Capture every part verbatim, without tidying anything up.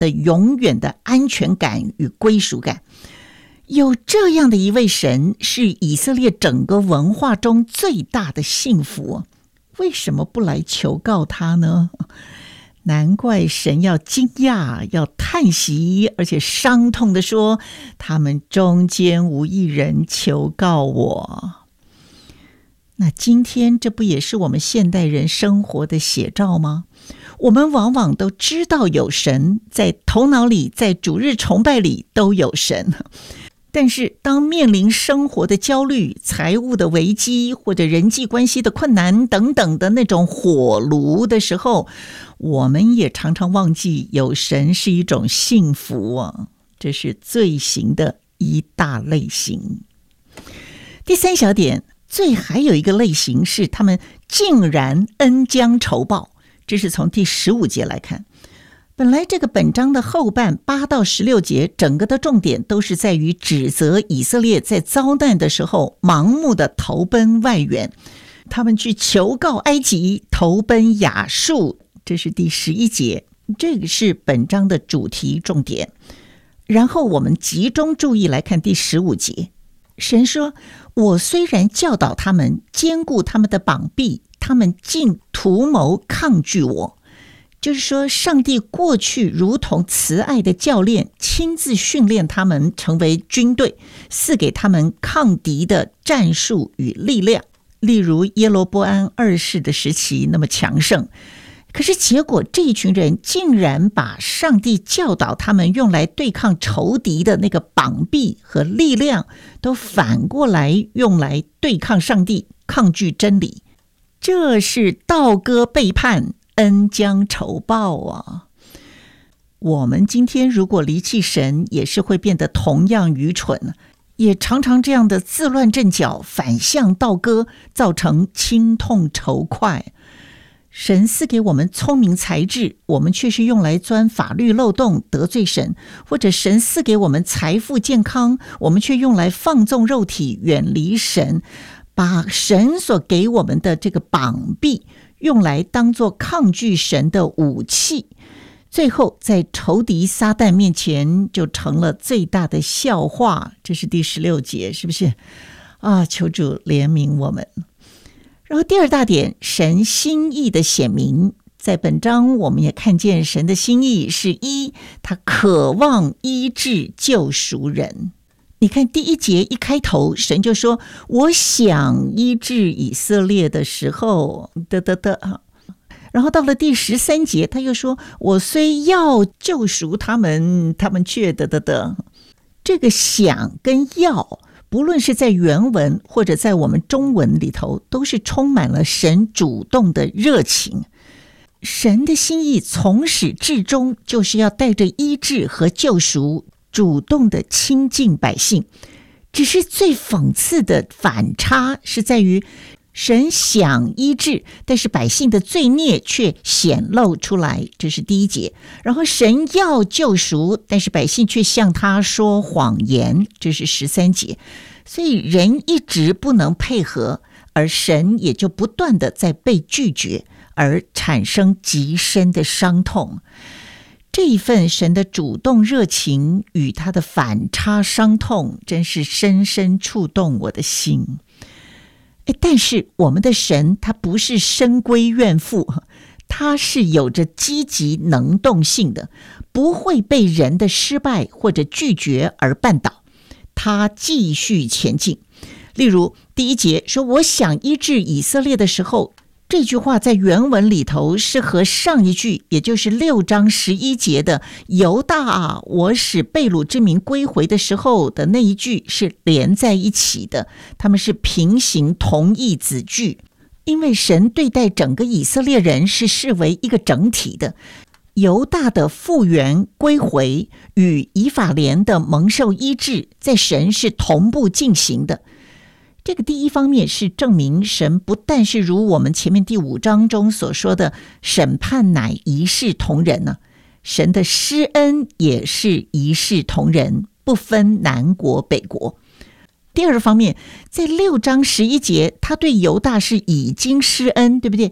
的永远的安全感与归属感。有这样的一位神，是以色列整个文化中最大的幸福，为什么不来求告他呢？难怪神要惊讶，要叹息，而且伤痛地说，他们中间无一人求告我。那今天这不也是我们现代人生活的写照吗？我们往往都知道有神，在头脑里，在主日崇拜里都有神，但是当面临生活的焦虑、财务的危机，或者人际关系的困难等等的那种火炉的时候，我们也常常忘记有神是一种幸福啊，这是罪行的一大类型。第三小点，罪还有一个类型是他们竟然恩将仇报，这是从第十五节来看。本来这个本章的后半八到十六节，整个的重点都是在于指责以色列在遭难的时候盲目的投奔外援，他们去求告埃及，投奔亚述，这是第十一节，这个是本章的主题重点。然后我们集中注意来看第十五节，神说，我虽然教导他们，坚固他们的膀臂，他们竟图谋抗拒我。就是说，上帝过去如同慈爱的教练，亲自训练他们成为军队，赐给他们抗敌的战术与力量，例如耶罗波安二世的时期那么强盛。可是结果，这一群人竟然把上帝教导他们用来对抗仇敌的那个膀臂和力量，都反过来用来对抗上帝，抗拒真理。这是倒戈背叛，恩将仇报啊！我们今天如果离弃神，也是会变得同样愚蠢，也常常这样的自乱阵脚，反向倒戈，造成亲痛仇快。神赐给我们聪明才智，我们却是用来钻法律漏洞，得罪神；或者神赐给我们财富健康，我们却用来放纵肉体，远离神，把神所给我们的这个膀臂用来当作抗拒神的武器，最后在仇敌撒旦面前就成了最大的笑话。这是第十六节，是不是啊？求主怜悯我们。然后第二大点，神心意的显明，在本章我们也看见神的心意是一，他渴望医治救赎人。你看第一节一开头，神就说，我想医治以色列的时候，得得得。然后到了第十三节，他又说，我虽要救赎他们，他们却得得得。这个想跟要，不论是在原文或者在我们中文里头，都是充满了神主动的热情。神的心意从始至终就是要带着医治和救赎，主动的亲近百姓。只是最讽刺的反差是在于，神想医治，但是百姓的罪孽却显露出来，这是第一节。然后神要救赎，但是百姓却向他说谎言，这是十三节。所以人一直不能配合，而神也就不断的在被拒绝，而产生极深的伤痛。这一份神的主动热情与他的反差伤痛，真是深深触动我的心。但是我们的神他不是深闺怨妇，他是有着积极能动性的，不会被人的失败或者拒绝而绊倒，他继续前进。例如第一节说，我想医治以色列的时候，这句话在原文里头是和上一句，也就是六章十一节的犹大啊，我使被掳之民归回的时候的那一句是连在一起的，他们是平行同义子句。因为神对待整个以色列人是视为一个整体的，犹大的复原归回与以法莲的蒙受医治，在神是同步进行的。这个第一方面是证明神不但是如我们前面第五章中所说的审判乃一视同仁呢、啊，神的施恩也是一视同仁，不分南国北国。第二方面，在六章十一节，他对犹大是已经施恩，对不对？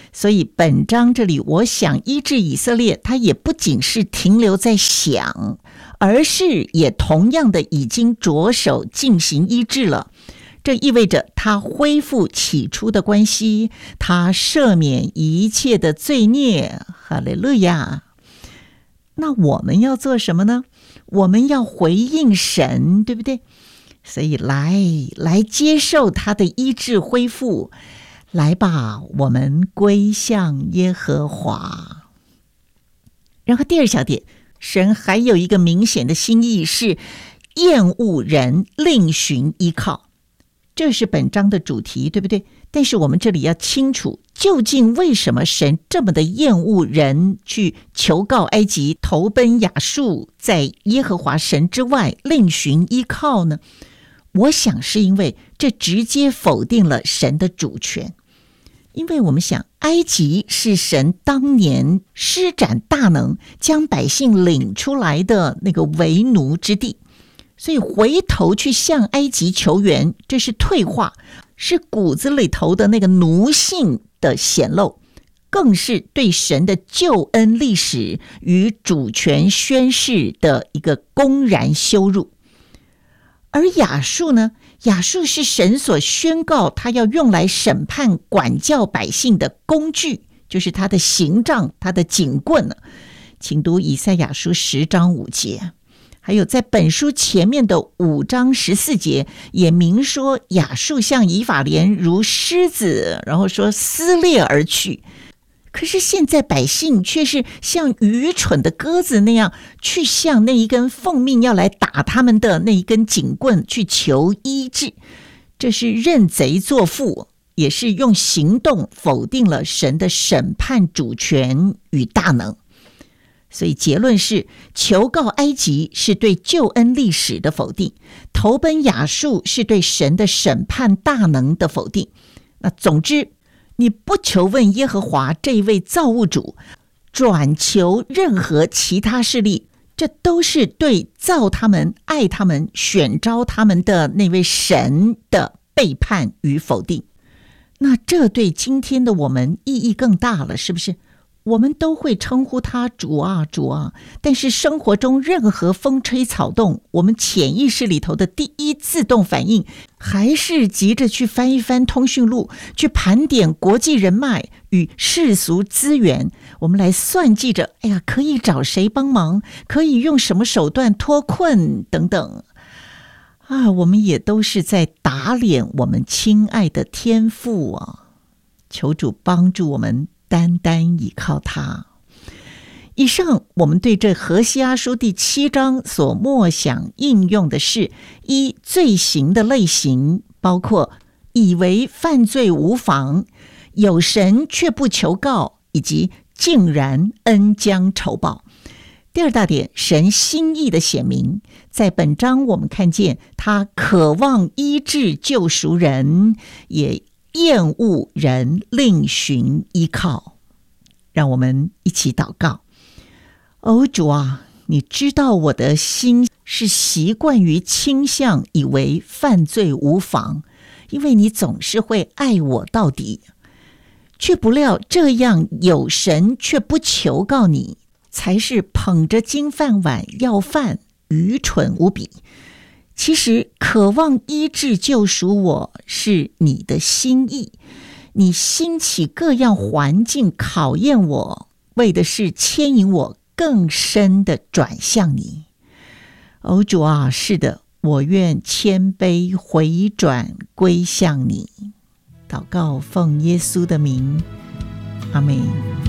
所以本章这里我想医治以色列，它也不仅是停留在想，而是也同样的已经着手进行医治了。这意味着他恢复起初的关系，他赦免一切的罪孽。哈利路亚！那我们要做什么呢？我们要回应神，对不对？所以来来接受他的医治恢复，来吧，我们归向耶和华。然后第二小点，神还有一个明显的心意是厌恶人另寻依靠。这是本章的主题，对不对？但是我们这里要清楚，究竟为什么神这么的厌恶人去求告埃及，投奔亚述，在耶和华神之外另寻依靠呢？我想是因为这直接否定了神的主权。因为我们想，埃及是神当年施展大能将百姓领出来的那个为奴之地，所以回头去向埃及求援，这是退化，是骨子里头的那个奴性的显露，更是对神的救恩历史与主权宣示的一个公然羞辱。而亚述呢？亚述是神所宣告他要用来审判管教百姓的工具，就是他的刑杖，他的警棍。请读以赛亚书十章五节，还有在本书前面的五章十四节也明说亚述像以法莲如狮子，然后说撕裂而去。可是现在百姓却是像愚蠢的鸽子那样去向那一根奉命要来打他们的那一根警棍去求医治，这是认贼作父，也是用行动否定了神的审判主权与大能。所以结论是，求告埃及是对救恩历史的否定，投奔亚述是对神的审判大能的否定。那总之，你不求问耶和华这一位造物主，转求任何其他势力，这都是对造他们、爱他们、选召他们的那位神的背叛与否定。那这对今天的我们意义更大了，是不是？我们都会称呼他主啊主啊，但是生活中任何风吹草动，我们潜意识里头的第一自动反应还是急着去翻一翻通讯录，去盘点国际人脉与世俗资源，我们来算计着，哎呀，可以找谁帮忙，可以用什么手段脱困等等啊，我们也都是在打脸我们亲爱的天父啊！求主帮助我们单单依靠他。以上我们对这何西阿书第七章所默想应用的是：一、罪行的类型，包括以为犯罪无妨、有神却不求告，以及竟然恩将仇报。第二大点，神心意的显明，在本章我们看见他渴望医治救赎人，也厌恶人另寻依靠。让我们一起祷告。哦，主啊，你知道我的心是习惯于倾向以为犯罪无妨，因为你总是会爱我到底，却不料这样有神却不求告你，才是捧着金饭碗要饭，愚蠢无比。其实渴望医治救赎我是你的心意，你兴起各样环境考验我，为的是牵引我更深的转向你。哦，主啊，是的，我愿谦卑回转归向你。祷告奉耶稣的名，阿们。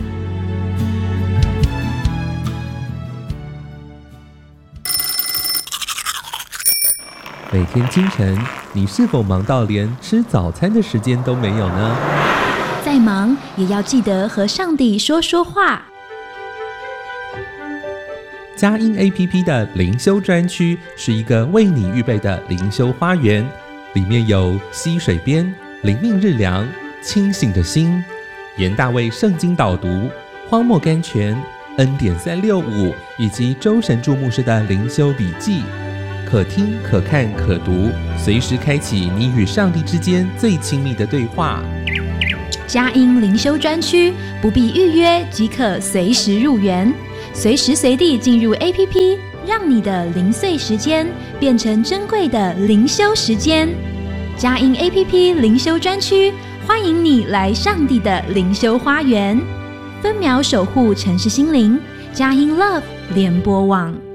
每天清晨，你是否忙到连吃早餐的时间都没有呢？ 再忙也要记得和上帝说说话。 佳音 A P P 的灵修专区是一个为你预备的灵修花园，里面有溪水边、灵命日粮、清醒的心、严大卫圣经导读、荒漠甘泉、恩典三六五以及周神助牧师的灵修笔记。可听可看可读，随时开启你与上帝之间最亲密的对话。 佳音灵修专区，不必预约即可随时入园，随时随地进入 A P P， 让你的零碎时间变成珍贵的灵修时间。佳音 A P P 灵修专区，欢迎你来上帝的灵修花园，分秒守护城市心灵。佳音 Love 联播网。